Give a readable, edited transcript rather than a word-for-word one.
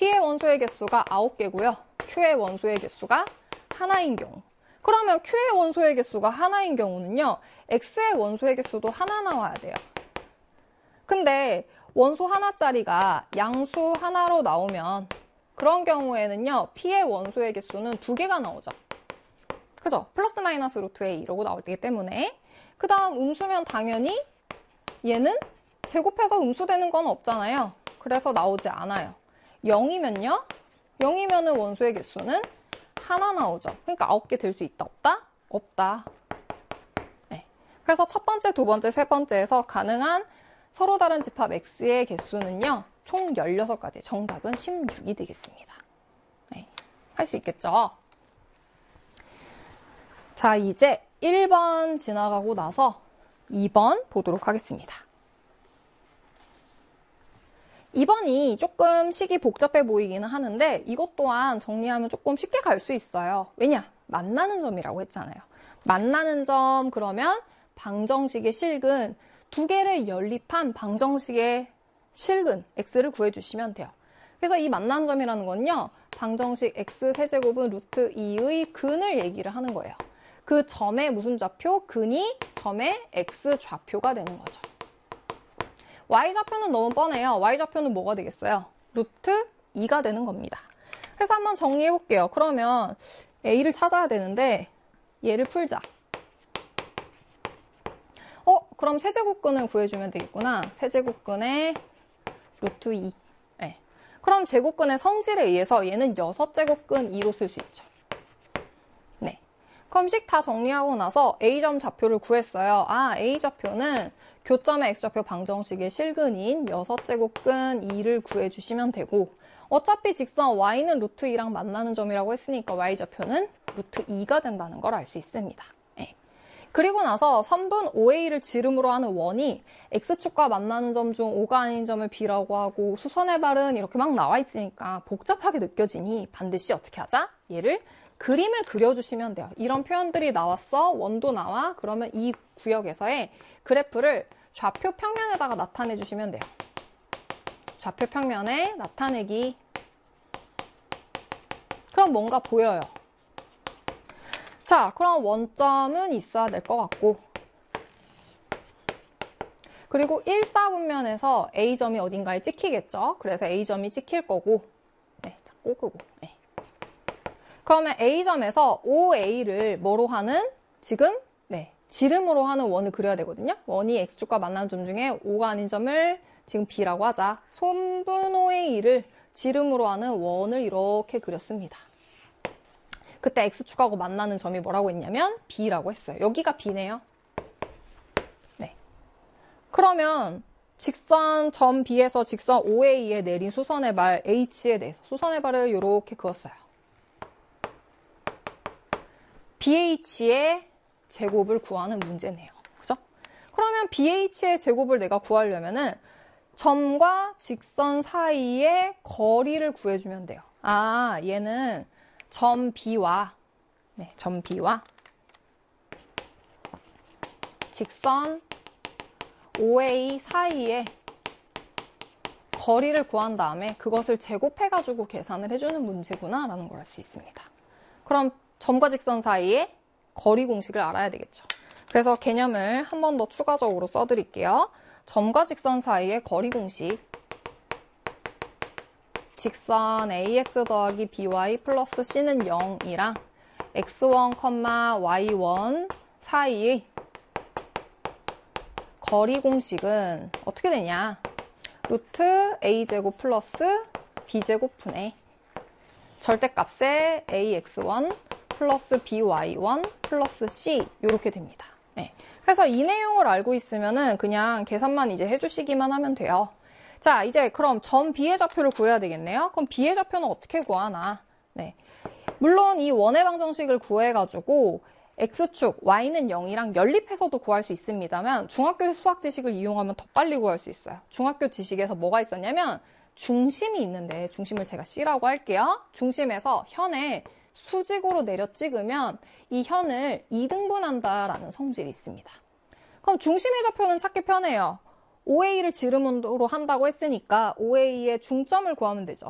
P의 원소의 개수가 9개고요. Q의 원소의 개수가 하나인 경우. 그러면 Q의 원소의 개수가 하나인 경우는요. X의 원소의 개수도 하나 나와야 돼요. 근데 원소 하나짜리가 양수 하나로 나오면 그런 경우에는요. P의 원소의 개수는 2개가 나오죠. 그죠? 플러스 마이너스 루트 A 이러고 나올 때기 때문에. 그 다음 음수면 당연히 얘는 제곱해서 음수되는 건 없잖아요. 그래서 나오지 않아요. 0이면요. 0이면은 원소의 개수는 하나 나오죠. 그러니까 9개 될 수 있다, 없다? 없다. 네. 그래서 첫 번째, 두 번째, 세 번째에서 가능한 서로 다른 집합 X의 개수는요. 총 16가지. 정답은 16이 되겠습니다. 네. 할 수 있겠죠? 자, 이제 1번 지나가고 나서 2번 보도록 하겠습니다. 2번이 조금 식이 복잡해 보이기는 하는데 이것 또한 정리하면 조금 쉽게 갈 수 있어요. 왜냐? 만나는 점이라고 했잖아요. 만나는 점 그러면 방정식의 실근 2개를 연립한 방정식의 실근 x를 구해주시면 돼요. 그래서 이 만나는 점이라는 건요. 방정식 x세제곱은 루트 2의 근을 얘기를 하는 거예요. 그 점의 무슨 좌표? 근이 점의 x좌표가 되는 거죠. y좌표는 너무 뻔해요. y좌표는 뭐가 되겠어요? 루트 2가 되는 겁니다. 그래서 한번 정리해 볼게요. 그러면 a를 찾아야 되는데 얘를 풀자. 그럼 세제곱근을 구해주면 되겠구나. 세제곱근의 루트 2. 네. 그럼 제곱근의 성질에 의해서 얘는 6제곱근 2로 쓸 수 있죠. 네. 그럼 식 다 정리하고 나서 A점 좌표를 구했어요. 아, A좌표는 교점의 X좌표 방정식의 실근인 6제곱근 2를 구해주시면 되고 어차피 직선 Y는 루트 2랑 만나는 점이라고 했으니까 Y좌표는 루트 2가 된다는 걸 알 수 있습니다. 네. 그리고 나서 선분 OA를 지름으로 하는 원이 X축과 만나는 점 중 O가 아닌 점을 B라고 하고 수선의 발은 이렇게 막 나와 있으니까 복잡하게 느껴지니 반드시 어떻게 하자? 얘를 그림을 그려주시면 돼요. 이런 표현들이 나왔어. 원도 나와. 그러면 이 구역에서의 그래프를 좌표 평면에다가 나타내 주시면 돼요. 좌표 평면에 나타내기. 그럼 뭔가 보여요. 자, 그럼 원점은 있어야 될 것 같고 그리고 1사분면에서 A점이 어딘가에 찍히겠죠. 그래서 A점이 찍힐 거고 네, 자, 꼬끄고 네. 그러면 A점에서 OA를 뭐로 하는? 지금 네, 지름으로 하는 원을 그려야 되거든요. 원이 X축과 만나는 점 중에 O가 아닌 점을 지금 B라고 하자. 손분 OA를 지름으로 하는 원을 이렇게 그렸습니다. 그때 X축하고 만나는 점이 뭐라고 했냐면 B라고 했어요. 여기가 B네요. 네. 그러면 직선 점 B에서 직선 OA에 내린 수선의 발 H에 대해서 수선의 발을 이렇게 그었어요. BH의 제곱을 구하는 문제네요. 그죠? 그러면 BH의 제곱을 내가 구하려면은 점과 직선 사이의 거리를 구해주면 돼요. 아, 얘는 점 B와 점 B와 직선 OA 사이의 거리를 구한 다음에 그것을 제곱해가지고 계산을 해주는 문제구나 라는 걸 알 수 있습니다. 그럼 점과 직선 사이의 거리 공식을 알아야 되겠죠. 그래서 개념을 한 번 더 추가적으로 써드릴게요. 점과 직선 사이의 거리 공식. 직선 AX 더하기 BY 플러스 C는 0이랑 X1, Y1 사이의 거리 공식은 어떻게 되냐? 루트 A제곱 플러스 B제곱 분의 절대값의 AX1 플러스 BY1 플러스 C 이렇게 됩니다. 네. 그래서 이 내용을 알고 있으면은 그냥 계산만 이제 해주시기만 하면 돼요. 자, 이제 그럼 점 B의 좌표를 구해야 되겠네요. 그럼 B의 좌표는 어떻게 구하나? 네. 물론 이 원의 방정식을 구해가지고 X축, Y는 0이랑 연립해서도 구할 수 있습니다만 중학교 수학 지식을 이용하면 더 빨리 구할 수 있어요. 중학교 지식에서 뭐가 있었냐면 중심이 있는데 중심을 제가 C라고 할게요. 중심에서 현에 수직으로 내려 찍으면 이 현을 2등분한다라는 성질이 있습니다. 그럼 중심의 좌표는 찾기 편해요. OA를 지름으로 한다고 했으니까 OA의 중점을 구하면 되죠.